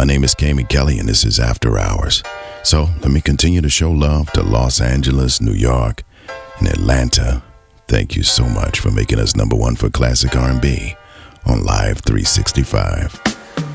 My name is Kami Kelly, and this is After Hours. So let me continue to show love to Los Angeles, New York, and Atlanta. Thank you so much for making us number one for classic R&B on Live 365.